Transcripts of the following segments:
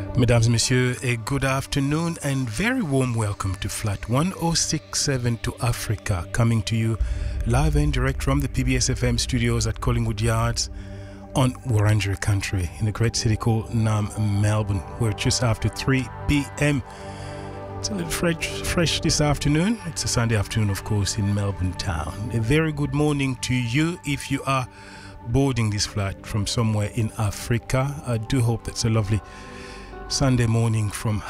Mesdames et messieurs, a good afternoon and very warm welcome to Flight 1067 to Africa, coming to you live and direct from the PBS FM studios at Collingwood Yards on Wurundjeri country in a great city called Melbourne. We're just after 3 p.m. It's a little fresh this afternoon. It's a Sunday afternoon, of course, in Melbourne town. A very good morning to you if you are boarding this flight from somewhere in Africa. I do hope it's a lovely Sunday morning from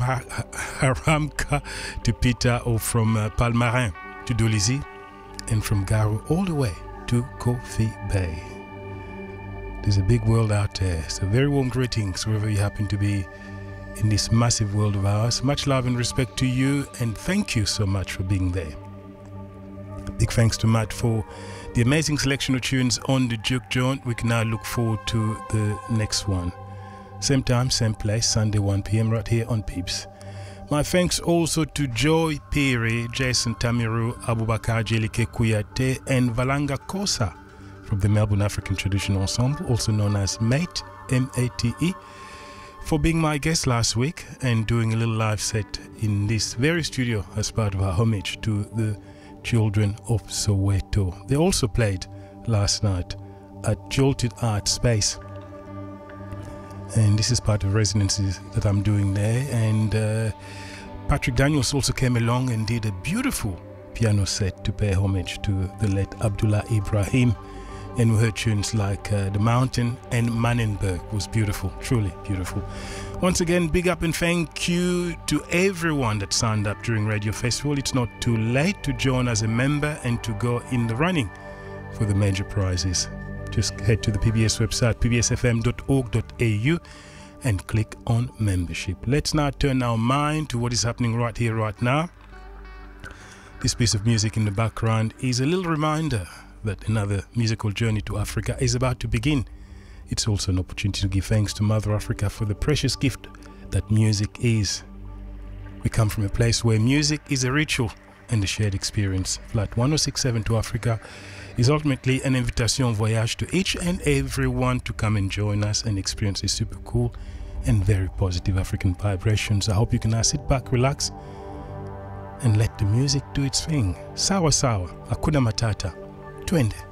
Haramka to Pita, or from Palmarin to Dolisie, and from Garu all the way to Kofi Bay. There's a big world out there, so very warm greetings wherever you happen to be in this massive world of ours. Much love and respect to you, and thank you so much for being there. Big thanks to Matt for the amazing selection of tunes on the Juke Joint. We can now look forward to the next one. Same time, same place, Sunday 1 p.m. right here on Peeps. My thanks also to Joy Piri, Jason Tamiru, Abubakar Jelike Kuyate, and Valanga Kosa from the Melbourne African Traditional Ensemble, also known as MATE, M-A-T-E, for being my guest last week and doing a little live set in this very studio as part of our homage to the children of Soweto. They also played last night at Jolted Art Space. And this is part of residencies that I'm doing there. And Patrick Daniels also came along and did a beautiful piano set to pay homage to the late Abdullah Ibrahim. And we heard tunes like The Mountain and Manenberg. Was beautiful, truly beautiful. Once again, big up and thank you to everyone that signed up during Radio Festival. It's not too late to join as a member and to go in the running for the major prizes. Just head to the PBS website, pbsfm.org.au, and click on membership. Let's now turn our mind to what is happening right here, right now. This piece of music in the background is a little reminder that another musical journey to Africa is about to begin. It's also an opportunity to give thanks to Mother Africa for the precious gift that music is. We come from a place where music is a ritual and a shared experience. Flight 1067 to Africa is ultimately an invitation voyage to each and everyone to come and join us and experience these super cool and very positive African vibrations. I hope you can now sit back, relax, and let the music do its thing. Sawa sawa, hakuna matata. Twende.